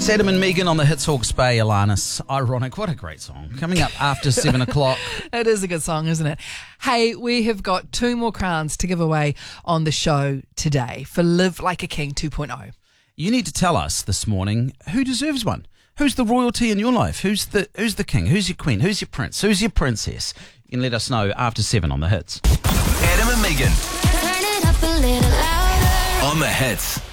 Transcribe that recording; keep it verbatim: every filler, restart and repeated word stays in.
It's Adam and Megan on the Hits Hawke's Bay, Alanis. Ironic. What a great song. Coming up after seven o'clock. It is a good song, isn't it? Hey, we have got two more crowns to give away on the show today for Live Like a King two point oh. You need to tell us this morning who deserves one. Who's the royalty in your life? Who's the who's the king? Who's your queen? Who's your prince? Who's your princess? You can let us know after seven on the Hits. Adam and Megan Turn it up a little louder. on the Hits.